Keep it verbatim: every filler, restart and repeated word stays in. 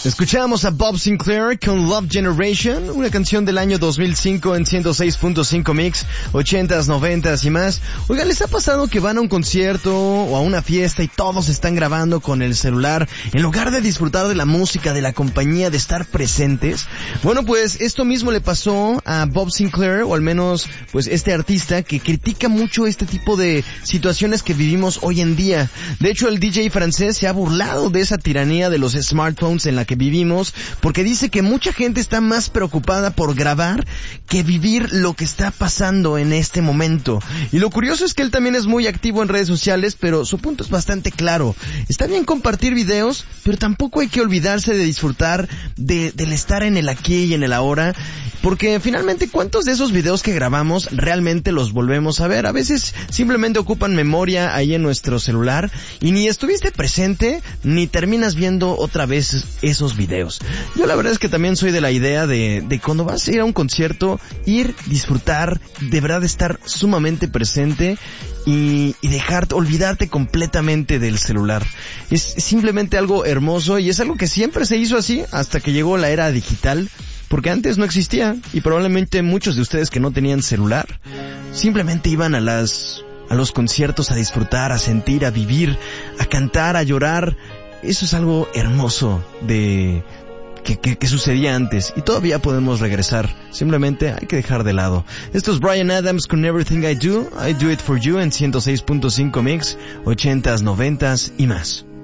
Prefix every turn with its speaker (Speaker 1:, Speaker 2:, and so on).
Speaker 1: Escuchamos a Bob Sinclair con Love Generation, una canción del año dos mil cinco en ciento seis punto cinco Mix, ochentas, noventas y más. Oigan, ¿les ha pasado que van a un concierto o a una fiesta y todos están grabando con el celular en lugar de disfrutar de la música, de la compañía, de estar presentes? Bueno, pues esto mismo le pasó a Bob Sinclair, o al menos pues este artista que critica mucho este tipo de situaciones que vivimos hoy en día. De hecho, el D J francés se ha burlado de esa tiranía de los smartphones en la que vivimos, porque dice que mucha gente está más preocupada por grabar que vivir lo que está pasando en este momento. Y lo curioso es que él también es muy activo en redes sociales, pero su punto es bastante claro. Está bien compartir videos, pero tampoco hay que olvidarse de disfrutar de, del estar en el aquí y en el ahora, porque finalmente, ¿cuántos de esos videos que grabamos realmente los volvemos a ver? A veces simplemente ocupan memoria ahí en nuestro celular y ni estuviste presente ni terminas viendo otra vez esos videos. Yo la verdad es que también soy de la idea de, de cuando vas a ir a un concierto, ir, disfrutar, de verdad estar sumamente presente y, y dejar, olvidarte completamente del celular. Es simplemente algo hermoso y es algo que siempre se hizo así hasta que llegó la era digital, porque antes no existía y probablemente muchos de ustedes que no tenían celular simplemente iban a las, a los conciertos a disfrutar, a sentir, a vivir, a cantar, a llorar. Eso es algo hermoso de que, que, que sucedía antes y todavía podemos regresar. Simplemente hay que dejar de lado. Esto es Bryan Adams con Everything I Do, I Do It For You en ciento seis punto cinco Mix, ochentas, noventas y más.